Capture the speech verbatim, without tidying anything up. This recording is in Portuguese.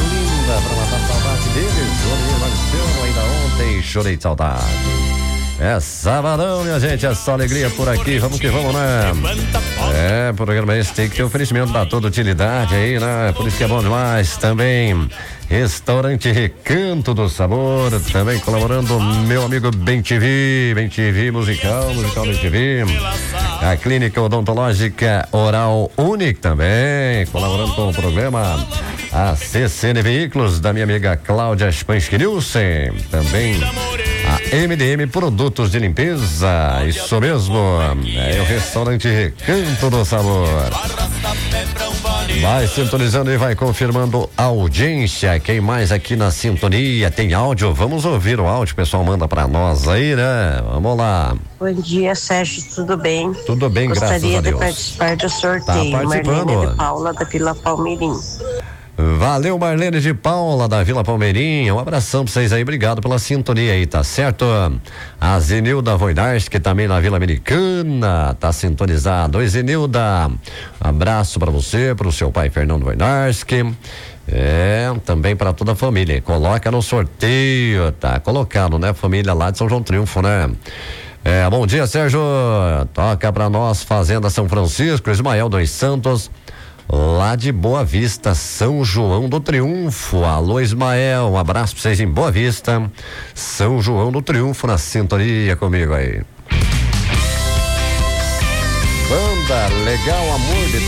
linda pra matar a saudade deles. Johnny Marcelo, ainda ontem chorei de saudade. É sabadão, minha gente, é só alegria por aqui, vamos que vamos, né? É, programa esse tem que ter oferecimento da toda utilidade aí, né? Por isso que é bom demais. Também Restaurante Recanto do Sabor, também colaborando meu amigo Bem T V, Bem T V musical, musical Bem T V. A Clínica Odontológica Oral Unique também, colaborando com o programa. A C C N Veículos, da minha amiga Cláudia Spansky Nielsen, também a M D M Produtos de Limpeza, isso mesmo, é o Restaurante Recanto do Sabor. Vai sintonizando e vai confirmando a audiência. Quem mais aqui na sintonia? Tem áudio? Vamos ouvir o áudio, o pessoal manda pra nós aí, né? Vamos lá. Bom dia, Sérgio, tudo bem? Tudo bem, Gostaria graças a Deus. Gostaria de participar do sorteio. Tá participando. Marlene de Paula, da Vila Palmeirim. Valeu, Marlene de Paula, da Vila Palmeirinha. Um abração pra vocês aí, obrigado pela sintonia aí, tá certo? A Zenilda Voidarski, também na Vila Americana, tá sintonizado. Oi, Zenilda, abraço pra você, pro seu pai Fernando Voidarski. É, também pra toda a família. Coloca no sorteio, tá colocado, né? Família lá de São João Triunfo, né? É, bom dia, Sérgio. Toca pra nós, Fazenda São Francisco, Ismael dos Santos, lá de Boa Vista, São João do Triunfo. Alô, Ismael, um abraço pra vocês em Boa Vista, São João do Triunfo, na sintonia comigo aí. Banda Legal Amor de